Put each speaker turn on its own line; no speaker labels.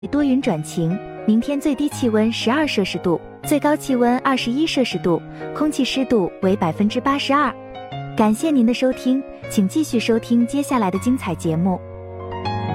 多云转晴，明天最低气温12摄氏度，最高气温21摄氏度，空气湿度为82%。感谢您的收听，请继续收听接下来的精彩节目。